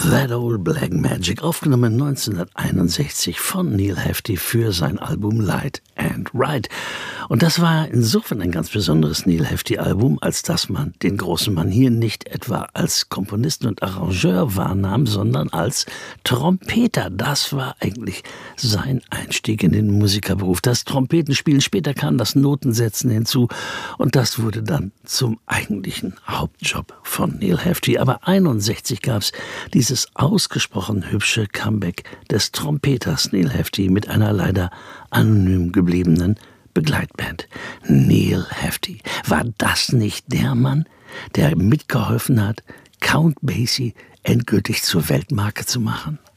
That Old Black Magic, aufgenommen 1961 von Neal Hefti für sein Album Light and Right. Und das war insofern ein ganz besonderes Neal Hefti-Album, als dass man den großen Mann hier nicht etwa als Komponisten und Arrangeur wahrnahm, sondern als Trompeter. Das war eigentlich sein Einstieg in den Musikerberuf. Das Trompetenspielen, später kam das Notensetzen hinzu und das wurde dann zum eigentlichen Hauptjob von Neal Hefti. Aber 1961 gab es dieses ausgesprochen hübsche Comeback des Trompeters Neal Hefti mit einer leider anonym gebliebenen Begleitband. Neal Hefti. War das nicht der Mann, der mitgeholfen hat, Count Basie endgültig zur Weltmarke zu machen?